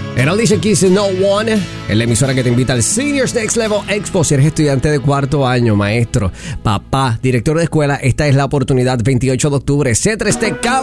Era el DJ Kiss No One, en la emisora que te invita al Seniors Next Level Expo. Si eres estudiante de cuarto año, maestro, papá, director de escuela, esta es la oportunidad. 28 de octubre, C3T